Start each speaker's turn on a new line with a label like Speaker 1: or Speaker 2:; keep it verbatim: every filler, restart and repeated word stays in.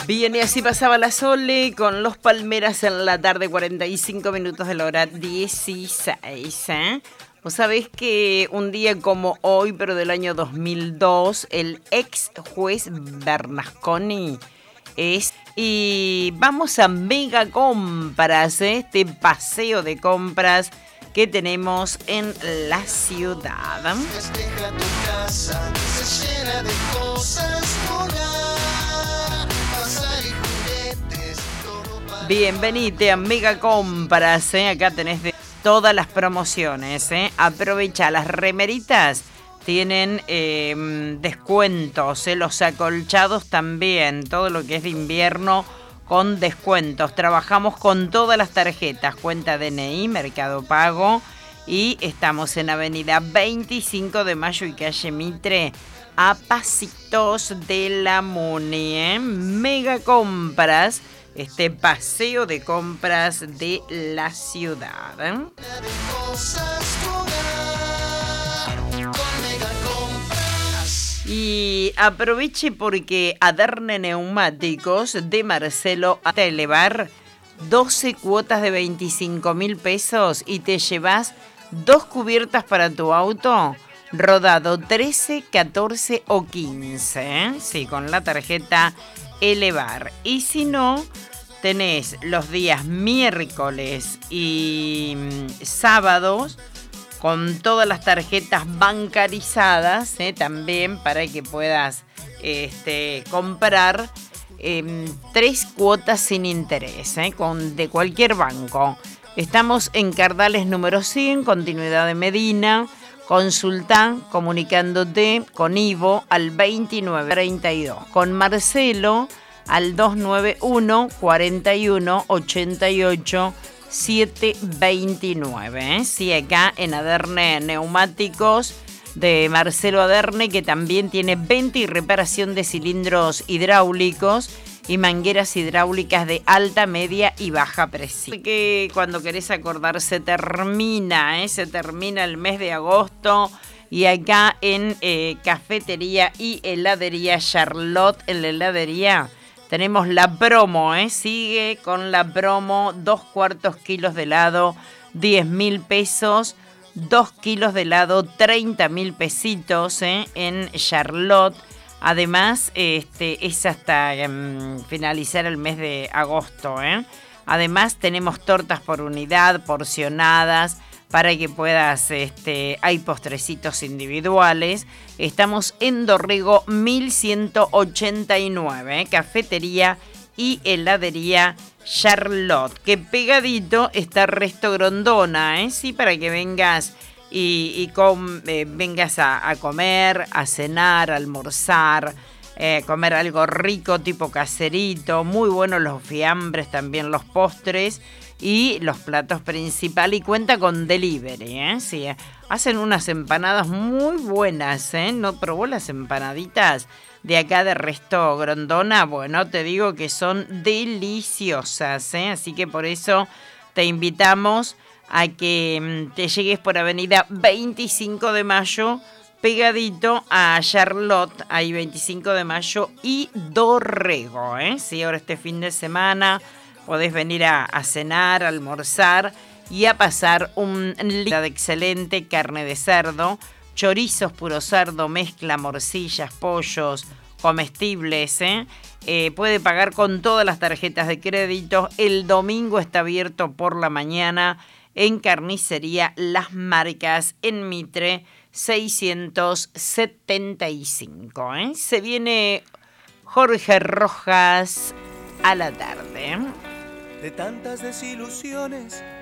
Speaker 1: Bien, y así pasaba la Sole con los Palmeras en la tarde, cuarenta y cinco minutos de la hora dieciséis, ¿eh? Vos sabés que un día como hoy, pero del año dos mil dos, el ex juez Bernasconi es... Y vamos a mega compras, ¿eh? Este paseo de compras que tenemos en la ciudad.
Speaker 2: Festeja tu casa, se llena de cosas, hogar, pasar y juguetes, todo para...
Speaker 1: Bienvenite a Mega Compras, ¿eh? Acá tenés de todas las promociones, ¿eh? Aprovecha, las remeritas tienen eh, descuentos, ¿eh? Los acolchados también, todo lo que es de invierno con descuentos. Trabajamos con todas las tarjetas, cuenta D N I, Mercado Pago, y estamos en Avenida veinticinco de Mayo y calle Mitre, a pasitos de la Muni, ¿eh? Mega Compras, este paseo de compras de la ciudad, ¿eh?
Speaker 2: de cosas, hogar, con Mega Compras.
Speaker 1: Y aproveche porque Aderne Neumáticos de Marcelo a elevar doce cuotas de veinticinco mil pesos y te llevas dos cubiertas para tu auto, rodado trece, catorce o quince, ¿eh? Sí, con la tarjeta Elevar. Y si no, tenés los días miércoles y mm, sábados con todas las tarjetas bancarizadas, ¿eh? También para que puedas este, comprar eh, tres cuotas sin interés, ¿eh? Con, de cualquier banco. Estamos en Cardales número cien, continuidad de Medina. Consulta comunicándote con Ivo al veintinueve treinta y dos, con Marcelo al doscientos noventa y uno, cuarenta y uno, ochenta y ocho, setecientos veintinueve. ¿eh? Sí, acá en Aderne Neumáticos de Marcelo Aderne, que también tiene venta y reparación de cilindros hidráulicos y mangueras hidráulicas de alta, media y baja presión. Que cuando querés acordar se termina, ¿eh? se termina el mes de agosto, y acá en eh, Cafetería y Heladería Charlotte, en la heladería, tenemos la promo, ¿eh? Sigue con la promo, dos cuartos kilos de helado, diez mil pesos, dos kilos de helado, treinta mil pesitos, ¿eh? En Charlotte. Además, este, es hasta um, finalizar el mes de agosto, ¿eh? Además, tenemos tortas por unidad, porcionadas, para que puedas, este, hay postrecitos individuales. Estamos en Dorrego mil ciento ochenta y nueve, ¿eh? Cafetería y Heladería Charlotte, que pegadito está Resto Grondona, ¿eh? Sí, para que vengas y, y com, eh, vengas a, a comer, a cenar, a almorzar, eh, comer algo rico tipo caserito, muy buenos los fiambres, también los postres y los platos principales, y cuenta con delivery, ¿eh? Sí, hacen unas empanadas muy buenas, ¿eh? ¿No probó las empanaditas de acá de Resto Grondona? Bueno, te digo que son deliciosas, ¿eh? Así que por eso te invitamos a que te llegues por Avenida veinticinco de Mayo, pegadito a Charlotte, ahí veinticinco de Mayo y Dorrego, ¿eh? Sí, ahora este fin de semana podés venir a, a cenar, a almorzar y a pasar un día de excelente carne de cerdo, chorizos puro cerdo, mezcla, morcillas, pollos, comestibles, ¿eh? Eh, puede pagar con todas las tarjetas de crédito. El domingo está abierto por la mañana en Carnicería Las Marcas, en Mitre seiscientos setenta y cinco. ¿eh? Se viene Jorge Rojas a la tarde.
Speaker 3: De tantas desilusiones